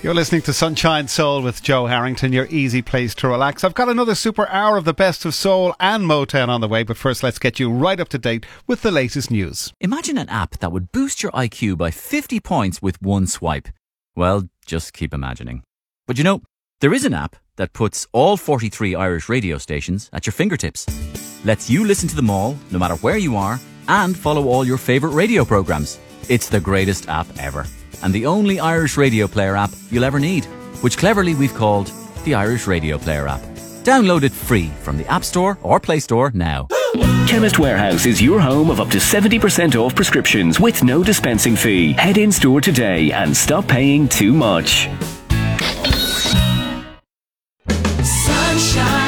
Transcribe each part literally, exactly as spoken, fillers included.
You're listening to Sunshine Soul with Joe Harrington, your easy place to relax. I've got another super hour of the best of soul and Motown on the way, but first let's get you right up to date with the latest news. Imagine an app that would boost your I Q by fifty points with one swipe. Well, just keep imagining. But you know, there is an app that puts all forty-three Irish radio stations at your fingertips. Lets you listen to them all, no matter where you are, and follow all your favourite radio programmes. It's the greatest app ever. And the only Irish radio player app you'll ever need, which cleverly we've called the Irish Radio Player app. Download it free from the App Store or Play Store now. Chemist Warehouse is your home of up to seventy percent off prescriptions with no dispensing fee. Head in store today and stop paying too much. Sunshine.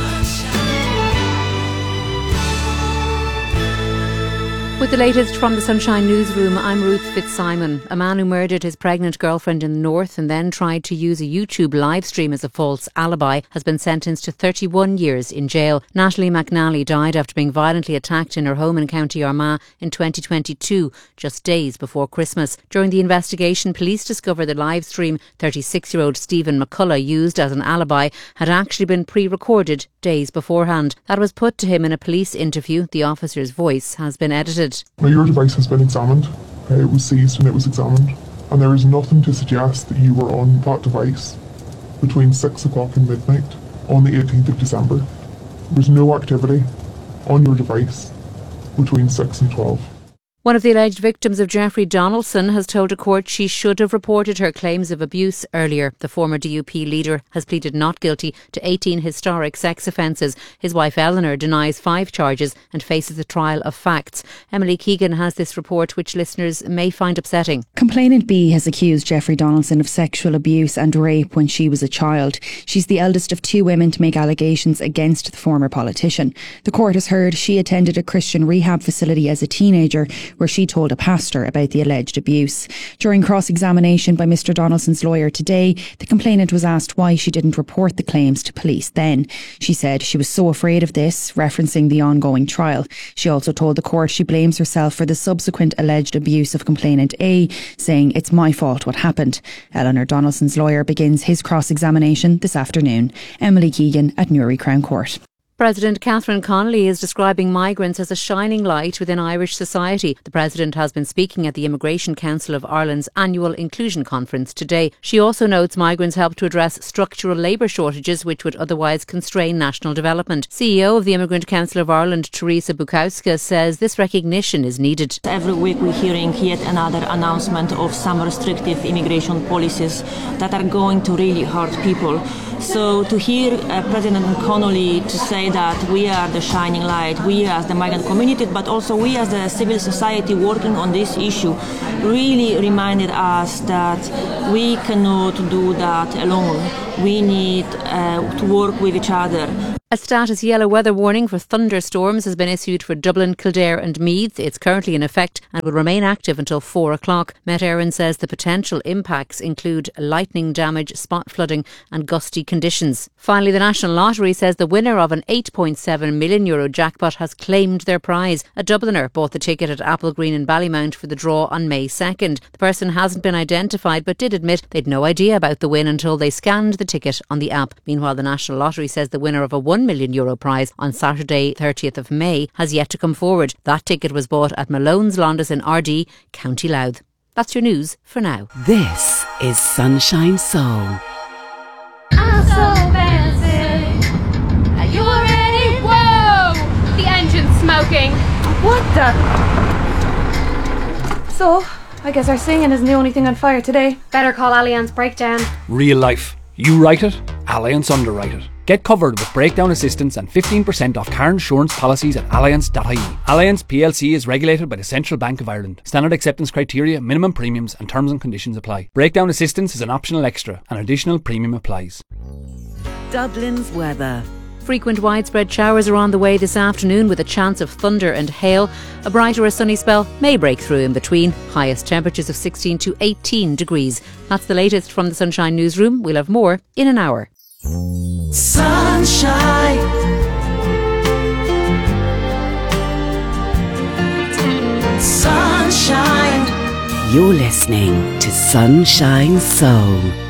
With the latest from the Sunshine Newsroom, I'm Ruth Fitzsimon. A man who murdered his pregnant girlfriend in the north and then tried to use a YouTube live stream as a false alibi has been sentenced to thirty-one years in jail. Natalie McNally died after being violently attacked in her home in County Armagh in twenty twenty-two, just days before Christmas. During the investigation, police discovered the live stream thirty-six-year-old Stephen McCullough used as an alibi had actually been pre-recorded days beforehand. That was put to him in a police interview. The officer's voice has been edited. Now, your device has been examined. Uh, it was seized and it was examined, and there is nothing to suggest that you were on that device between six o'clock and midnight on the eighteenth of December. There's no activity on your device between six and twelve. One of the alleged victims of Jeffrey Donaldson has told a court she should have reported her claims of abuse earlier. The former D U P leader has pleaded not guilty to eighteen historic sex offences. His wife Eleanor denies five charges and faces a trial of facts. Emily Keegan has this report which listeners may find upsetting. Complainant B has accused Jeffrey Donaldson of sexual abuse and rape when she was a child. She's the eldest of two women to make allegations against the former politician. The court has heard she attended a Christian rehab facility as a teenager, where she told a pastor about the alleged abuse. During cross-examination by Mr Donaldson's lawyer today, the complainant was asked why she didn't report the claims to police then. She said she was so afraid of this, referencing the ongoing trial. She also told the court she blames herself for the subsequent alleged abuse of complainant A, saying it's my fault what happened. Eleanor Donaldson's lawyer begins his cross-examination this afternoon. Emily Keegan at Newry Crown Court. President Catherine Connolly is describing migrants as a shining light within Irish society. The President has been speaking at the Immigration Council of Ireland's annual Inclusion Conference today. She also notes migrants help to address structural labour shortages which would otherwise constrain national development. C E O of the Immigrant Council of Ireland, Teresa Bukowska, says this recognition is needed. Every week we're hearing yet another announcement of some restrictive immigration policies that are going to really hurt people. So to hear uh, President Connolly to say that we are the shining light, we as the migrant community, but also we as the civil society working on this issue, really reminded us that we cannot do that alone. We need uh, to work with each other. A status yellow weather warning for thunderstorms has been issued for Dublin, Kildare and Meath. It's currently in effect and will remain active until four o'clock. Met Éireann says the potential impacts include lightning damage, spot flooding and gusty conditions. Finally, the National Lottery says the winner of an eight point seven million euro jackpot has claimed their prize. A Dubliner bought the ticket at Applegreen in Ballymount for the draw on May second. The person hasn't been identified but did admit they'd no idea about the win until they scanned the ticket on the app. Meanwhile, the National Lottery says the winner of a one million euro prize on Saturday thirtieth of May has yet to come forward. That ticket was bought at Malone's Londis in R D, County Louth. That's your news for now. This is Sunshine Soul. I'm so fancy. Are you ready? Whoa! The engine's smoking. What the? So, I guess our singing isn't the only thing on fire today. Better call Allianz Breakdown. Real life. You write it, Allianz underwrite it. Get covered with breakdown assistance and fifteen percent off car insurance policies at allianz dot I E. Allianz P L C is regulated by the Central Bank of Ireland. Standard acceptance criteria, minimum premiums and terms and conditions apply. Breakdown assistance is an optional extra. An additional premium applies. Dublin's weather. Frequent widespread showers are on the way this afternoon with a chance of thunder and hail. A bright or a sunny spell may break through in between. Highest temperatures of sixteen to eighteen degrees. That's the latest from the Sunshine Newsroom. We'll have more in an hour. Sunshine. Sunshine. You're listening to Sunshine Soul.